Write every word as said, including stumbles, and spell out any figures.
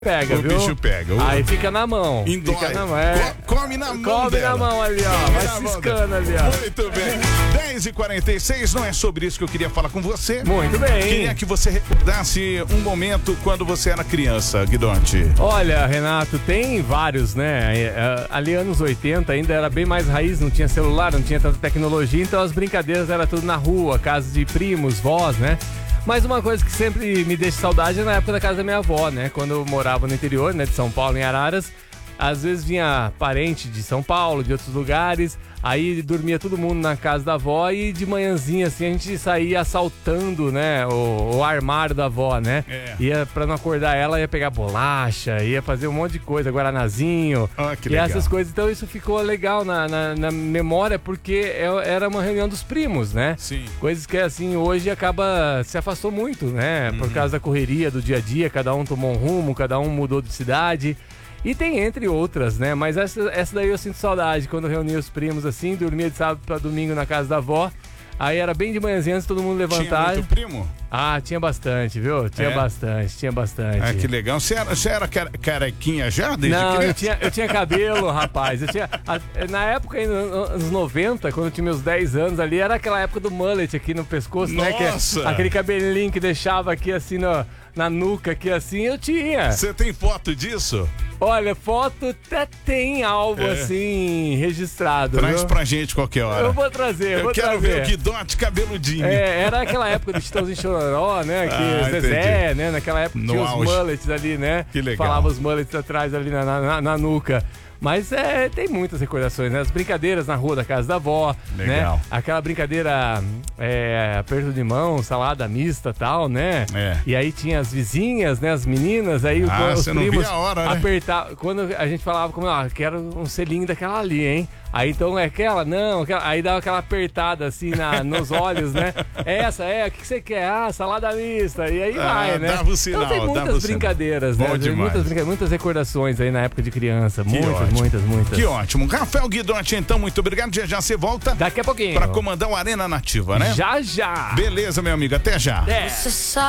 Pega, o viu? bicho pega. O... Aí fica na mão. Indói. Fica na mão. É. Co come na mão Come dela. na mão ali, ó. Vai ciscando ali, ó. Muito bem. dez e quarenta e seis, não é sobre isso que eu queria falar com você. Muito bem. Queria que você recordasse um momento quando você era criança, Guidotti. Olha, Renato, tem vários, né? Ali anos oitenta ainda era bem mais raiz, não tinha celular, não tinha tanta tecnologia, então as brincadeiras era tudo na rua, casa de primos, vós, né? Mas uma coisa que sempre me deixa saudade é na época da casa da minha avó, né? Quando eu morava no interior, né, de São Paulo, em Araras, às vezes vinha parente de São Paulo, de outros lugares, aí dormia todo mundo na casa da avó e de manhãzinha, assim, a gente saía assaltando, né, o, o armário da avó, né? É. Ia, pra não acordar ela, ia pegar bolacha, ia fazer um monte de coisa, guaranazinho, ah, que e legal. essas coisas. Então isso ficou legal na, na, na memória, porque era uma reunião dos primos, né? Sim. Coisas que, assim, hoje acaba, se afastou muito, né? Uhum. Por causa da correria do dia a dia, cada um tomou um rumo, cada um mudou de cidade. E tem entre outras, né? Mas essa, essa daí eu sinto saudade, quando eu reunia os primos assim, dormia de sábado pra domingo na casa da avó. Aí era bem de manhãzinha antes de todo mundo levantar. Tinha muito primo? Ah, tinha bastante, viu? Tinha é. bastante, tinha bastante. Ah, que legal. Você era, você era carequinha já desde Não, criança? eu tinha, eu tinha cabelo, rapaz. Eu tinha, na época, nos noventa, quando eu tinha meus dez anos ali, era aquela época do mullet aqui no pescoço, Nossa. né? Que, aquele cabelinho que deixava aqui assim no, na nuca, aqui assim, eu tinha. Você tem foto disso? Olha, foto até tem algo é. assim registrado. Traz viu? pra gente qualquer hora. Eu vou trazer, eu, eu vou quero trazer. ver o Guidotti cabeludinho. É, era aquela época do Chitãozinho Chororó, né? Que ah, Zezé, entendi. né? Naquela época no tinha auge. os mullets ali, né? Que legal. Falava os mullets atrás ali na, na, na nuca. Mas é, tem muitas recordações, né? As brincadeiras na rua da casa da avó, legal. Né? Aquela brincadeira, é, aperto de mão, salada mista e tal, né? É. E aí tinha as vizinhas, né? As meninas, aí ah, os você primos não via a hora, né? apertar. Quando a gente falava, como, ah, quero um selinho daquela ali, hein? Aí então é aquela, não, aquela, aí dava aquela apertada assim na, nos olhos, né? Essa é, o que, que você quer? Ah, salada mista. E aí ah, vai, né? Dava o sinal, então tem muitas brincadeiras, sinal. né? Bom Muitas, brinca... muitas recordações aí na época de criança. Que muitas, ótimo. muitas, muitas. Que ótimo. Rafael Guidotti, então, muito obrigado. Já já você volta. Daqui a pouquinho. Pra comandar o Arena Nativa, né? Já, já. Beleza, meu amigo. Até já. É.